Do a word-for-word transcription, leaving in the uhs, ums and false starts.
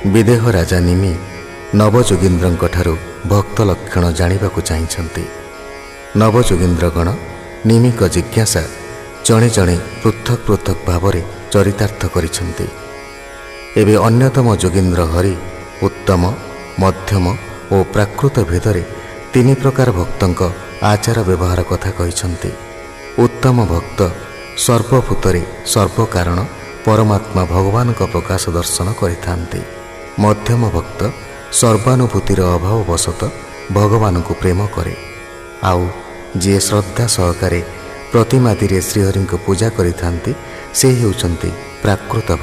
ବିଦେହ ରାଜା ନିମି ନବଯୋଗୀନ୍ଦ୍ରଙ୍କ ଠାରୁ ଭକ୍ତ ଲକ୍ଷଣ ଜାଣିବାକୁ ଚାହିଁଛନ୍ତି। ନବଯୋଗୀନ୍ଦ୍ରଗଣ ନିମିଙ୍କ ଜିଜ୍ଞାସା ଜଣେ ଜଣେ ପୃଥକ୍ ପୃଥକ୍ ଭାବରେ ଚରିତାର୍ଥ କରିଛନ୍ତି। ଏବେ ଅନ୍ୟତମ ଯୋଗୀନ୍ଦ୍ର ହରି ଉତ୍ତମ, ମଧ୍ୟମ ଓ ପ୍ରାକୃତ ଭେଦରେ ତିନି ପ୍ରକାର ଭକ୍ତଙ୍କ ଆଚାର ବ୍ୟବହାର କଥା କହିଛନ୍ତି। ଉତ୍ତମ ଭକ୍ତ ସର୍ବଭୂତରେ ସର୍ବକାରଣ ପରମାତ୍ମା ଭଗବାନଙ୍କ ପ୍ରକାଶ ଦର୍ଶନ କରିଥାନ୍ତି। ମଧ୍ୟମ ଭକ୍ତ ସର୍ବାନୁଭୂତିର ଅଭାବ ବଶତଃ ଭଗବାନଙ୍କୁ ପ୍ରେମ କରେ। ଆଉ ଯିଏ ଶ୍ରଦ୍ଧା ସହକାରେ ପ୍ରତିମାଦିରେ ଶ୍ରୀହରିଙ୍କୁ ପୂଜା କରିଥାନ୍ତି ସେ ହେଉଛନ୍ତି ପ୍ରାକୃତ